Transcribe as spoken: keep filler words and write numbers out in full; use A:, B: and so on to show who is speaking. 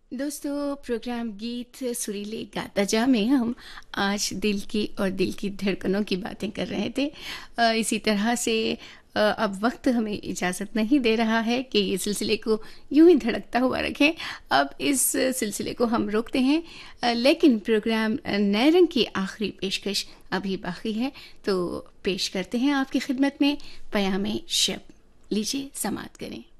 A: दोस्तों, प्रोग्राम गीत सुरीले गाता जा में हम आज दिल की और दिल की धड़कनों की बातें कर रहे थे। अ, इसी तरह से अ, अब वक्त हमें इजाज़त नहीं दे रहा है कि ये सिलसिले को यूं ही धड़कता हुआ रखें। अब इस सिलसिले को हम रोकते हैं, अ, लेकिन प्रोग्राम अ, नए रंग की आखिरी पेशकश अभी बाकी है, तो पेश करते हैं आपकी खिदमत में पयामे शब। लीजिए समाअत करें।